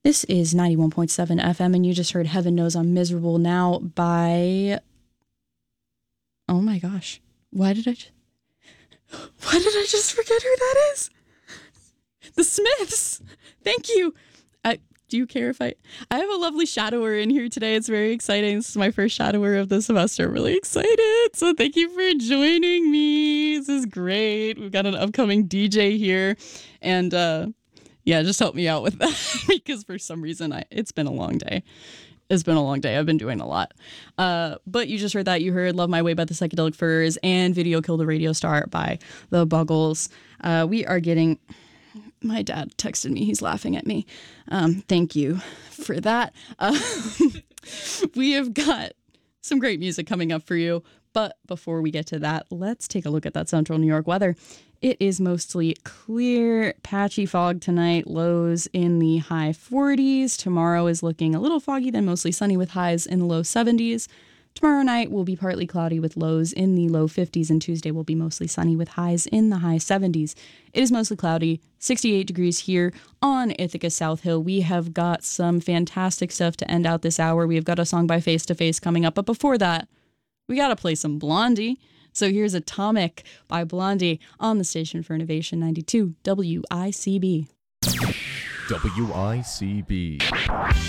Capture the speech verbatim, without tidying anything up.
This is ninety-one point seven F M, and you just heard Heaven Knows I'm Miserable Now by... Oh my gosh. Why did I... Just... Why did I just forget who that is? The Smiths. Thank you. I, do you care if I... I have a lovely shadower in here today. It's very exciting. This is my first shadower of the semester. I'm really excited. So thank you for joining me. This is great. We've got an upcoming D J here. And... uh Yeah, just help me out with that because for some reason I it's been a long day. It's been a long day. I've been doing a lot. Uh, but you just heard that. You heard Love My Way by the Psychedelic Furs and Video Killed a Radio Star by the Buggles. Uh, we are getting... My dad texted me. He's laughing at me. Um, thank you for that. Uh, we have got some great music coming up for you. But before we get to that, let's take a look at that Central New York weather. It is mostly clear, patchy fog tonight, lows in the high forties. Tomorrow is looking a little foggy, then mostly sunny with highs in the low seventies. Tomorrow night will be partly cloudy with lows in the low fifties, and Tuesday will be mostly sunny with highs in the high seventies. It is mostly cloudy, sixty-eight degrees here on Ithaca South Hill. We have got some fantastic stuff to end out this hour. We have got a song by Face to Face coming up, but before that, we got to play some Blondie. So here's Atomic by Blondie on the station for Innovation ninety-two W I C B. W I C B.